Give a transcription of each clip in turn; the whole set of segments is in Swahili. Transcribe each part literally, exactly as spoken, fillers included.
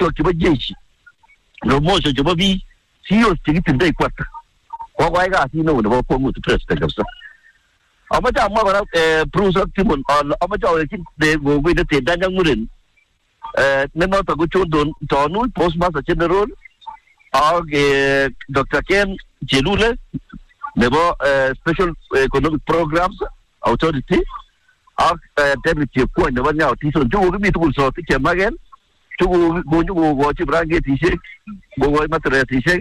mwisho kiba jeshi no mwisho kiba bi siyo tikitinde kwata kwa kwa ga si no no ko mu president kabisa amaja amma bara eh Bruce Timon amaja o kin de go go de te danya nguren eh neno to go chondon tonu postmaster general og Doctor Ken Jelule nebo special economic programs authority og deputy ko nebo nya tiso jugo bi tu so ti magen jugo go jugo go ti brange ti se go go matre ti se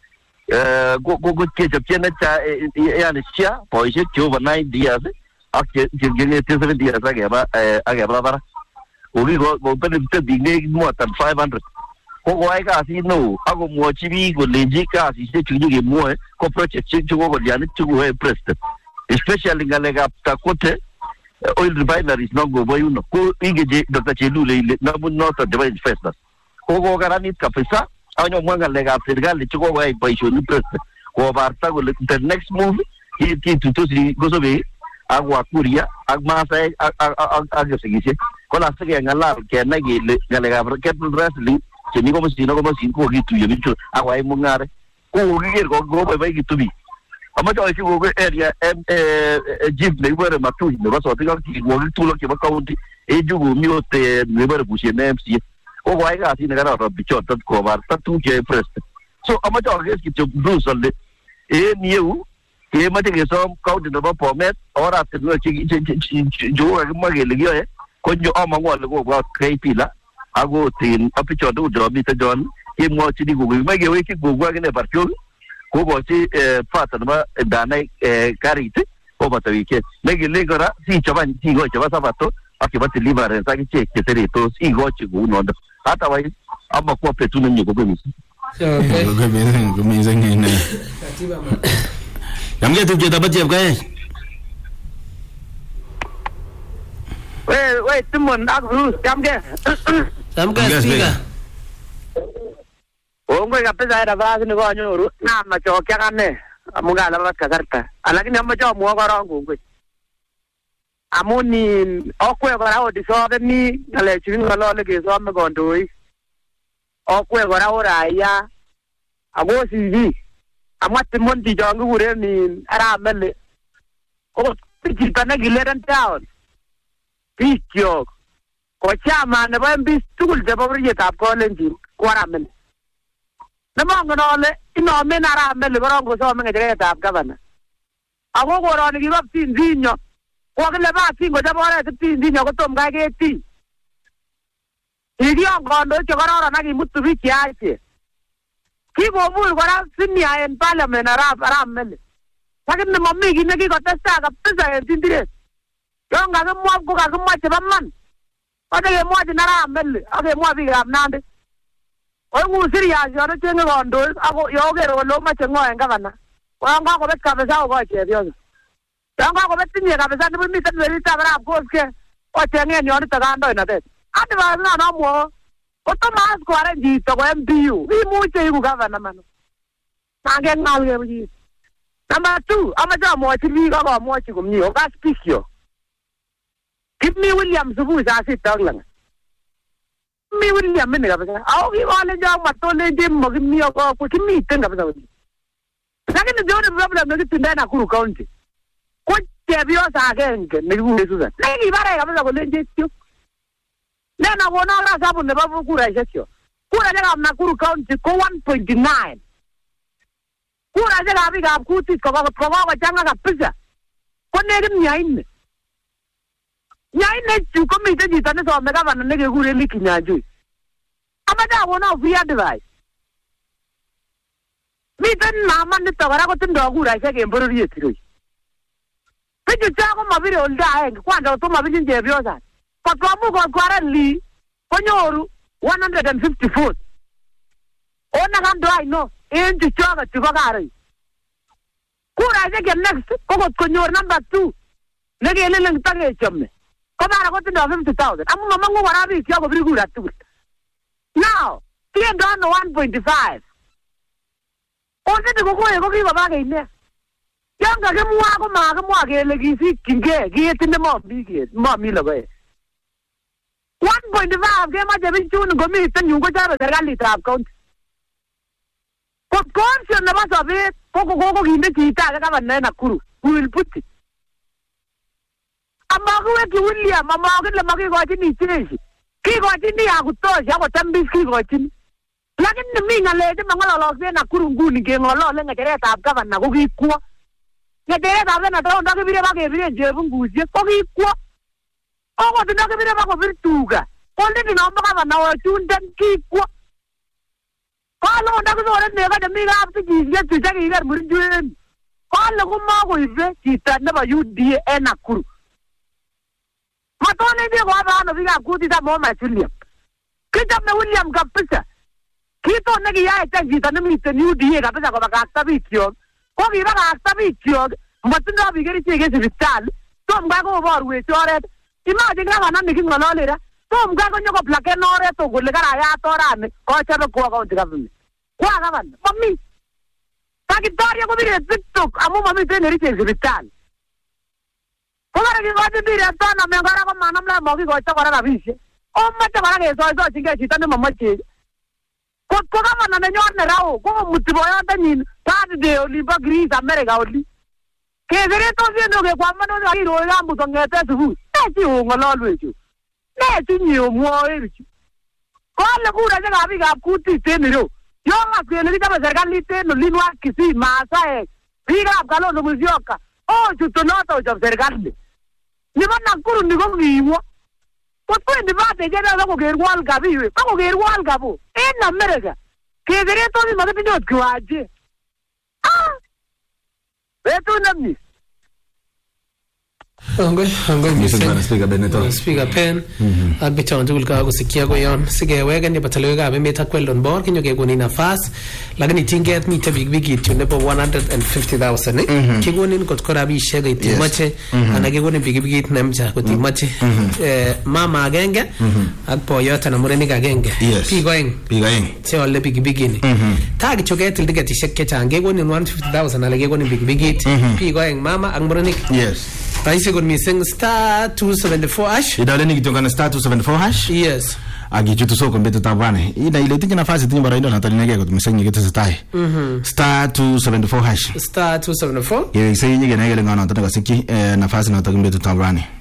eh go go go ke je na cha ya ne sia po ise jo banai dia se ak je je te se dia sa ge ba aga ba ba go go go pe te bi ne mo tan five hundred ko go ai ka si no ago mo chi bi go leji ka si se chu ge mo ko project chi go go ya ne chu go e president especially ngalega ta kote oil refineries no go boy uno ko ingeje Doctor Chelule na mun no ta deba investors ko go garanit ka pesa anyo mwanga lega serikali chuko go ai paisho ni president ko barta go the next move ki ki tutosi go so be agwa kuria agma sai ag segise ko la sege ngala ke na ge ngalega ke wrestling ke ni ko mo sino ko mo sin ko gitu ye bicho agwa ai mungare ko gi go go be gitu bi amaja o go area em eh jib ne were matu ne ba so ti ki go tu lo ke ba county e jugo mi o te ne were busie ne mc o go ai ga ti ne ga ro bicho tot ko bar ta tu ke president so amaja o ki to do so le e niu ke ma te ke so county ne ba pomet ora te no ki jo ga ma ge le yo e ko jo o ma ngo le go ba kai pila ago tin apicho do jo bi te jon ke mo ti di go ma ge we ki go ga ne partio ko go ti fata ma dana karite o batavike lege legora si chavan si go chava sabato akibati libare sa ki che ke tereto si go chi go no hata wai amma ko petu ne go gemi go gemi go mi zenge ne yamge tu je tabat je kai we we Timon agru yamge yamge speaker Ongo ka pesa era basi ni go nyoro na ma cho kya kane amunga la ka karta alakini amma cho mo go rongo go amuni okwe go rawo di so ni ale chin go lo le ke so me go ndoi okwe go rawo raya ago si vi amati mon di jongu gure ni ara mele ko ti kana gileran town pikyo ko chama na ba mbi tukul de babri tap ko lenji kwara men Namang ngole ino menara mele gorongo so menga jere tap gavana ago go ro ni gibap tin dinyo ko le ba tin go jabore tin dinyo ko tom ga ge ti idio gondo che gorora na gi mutu bi chiache ki bo bul gora sinia en parliament ara ara mele sakin ne mammi gi ne gi ko testa ga pesa en tindire yo nga ga mo ko ga mo che ba man o de mo di nara mele age mo bi ga nande o ngu serious yo de ngo gondo ago yo ge ro lo ma che ngo en gavana wa nga ko bet ka pesa go che dio ya nga ko bet ni ka pesa ni mi tan veri ta bra ko ke o che nge ni on ta ga ndo na de ati ba na no mo o to mas ko are ji to M P U vi mu che ku gavana man na ge ngal ge ji number two ama ja mo chi vi ga ba mo chi ko mi o ga speak yo give me William Subu sa sit dog lang mi William ne ga ba au vi wale ja ma to le de mo mi o ko ku mi ten ga ba sa ke ne jo ne problem ne tin na Nakuru county ko che bi o sa ge ne ku ne su sa ne ni bare ga ba ko le je ti ne na wona ra sa bu ne ba bu ku ra je ti ku ra ga Nakuru county ko one point nine ku ra ga bi ga ku ti ko ba ko ba janga ga pisa ko ne ga nya in nya in ne ko mi te ji ta ne so me ga ba ne ge ku re li kinya ju amada wona vi advice mi tan na man ne to ra ko tin do ku ra se ge mboro ri ti ro pe ju ta ko ma bi ro da e kwa ndo to ma bi je bi o sa ko to mu ko kwara li ko nyoru one hundred fifty foot ona kan do ai no en ti choga ti ko ga re ku ra se ge next ko ko nyoru number two ne ge le le ta ge chomme ko ba ra ko tin do fifty thousand amu ma ngo wara bi ti ko bi ku ra tu now ti en do no one point five o se te ko ko ko ki baba ke ne yang ga ke mua ko ma ko mua ke le ki si kinge ki tin mo bi ke mo mi lo be one point five kemache bichun komiten yu kochobe serikalitab county. Ko constitution nebo sobet ko ko kinde chito age gavana Nakuru Will Putti. Amakuweki William amakile makikochini jeshi. Kikochini ya kutosha akotembis kikochini. Lakini mi ngaleche mangololokse Nakuru nguni kengolole ngecheretab gavana ko kikwo. Ngecheretab senator ndakibire bakebire chebungusiek ko kikwo. Okot ndakibire bakobir tuga. Kolini nombo gavana ochunten kikwo. Kalo ndakisore nego chemi kapsikisiek chu chekiker Murchuen. Kale komakoibe chito nebo U D A en Nakuru. Matone biik koba ano biikab kutitab Mohamed William. Kichome William kabisa. Kito nekiyai chito nemiten U D A kabisa kobakakta biikyok. Ko kibakakta biikyok matindoi biik kerichek en sipitali. Tom kai koborwech oret. Imagine gavana neking'olole ra. Tom kai konyokoplaken oret kole karayat orani kochobe kwo county government. Kwa gavana mami. Takitari kobire TikTok amu mamiten kerichek sipitali. Kora kikochi director na mengora ko manam la mogi kocha kora rabishe. O mache kora kesoiso chinge chito ne mamache. Ko ko gavana nenyon ne rao ko mutiboyote nyin Saturday olimpo Greece America oli. Kesere to siendo ke kwamba no akiro gambu tongete subu. Nechi ongololwe chu. Nechi nyomwoe bichu. Kole kura je gabi gab kuti teniro. Yo ngakwene kitabe serikali teno linwa kisi Maasai. Biga Kalonzo Musyoka. Oh, chutonoto cha serikali. Ni bana Nakuru ndiko ngiwo. Ko twende bate jana bako gerwal gabiwe. Bako gerwal gabo. En America. Kegere to ni magapinot kwaje. Ah. Beto namni. Angoi, angoi mising. Speaker Benetton. Speaker Pen. Ak bichon tugul ka kusikia ko yon. Sigeweka ni bataleweka bemeta kwelon bor kinyo kegoni nafas. Lakini tinget ni tabig bigit nebo one hundred fifty thousand. Kigoni kot ko rabishek itimache ana kigoni big bigit namja ko timache. Eh mama agenge ak boyot na murenik agenge. Pigoeng. Pigoeng. Se ole big bigini. Tag choget tiketishek kechang kegoni one hundred fifty thousand ala kegoni big bigit. Pigoeng mama ak murenik. Yes. Raisi kun missing star two seventy-four hash. Idale ni kitongana star two seventy-four hash. Yes. Agichutu soko mbeto tabane. Ida ile tinga nafasi tinga baraindo na talinege ko tumesenye kitu sitai. Mhm. Star two seventy-four hash. Star two seventy-four. Ye senye ngene ngene ngana tataka siki nafasi na talimbeto tabane.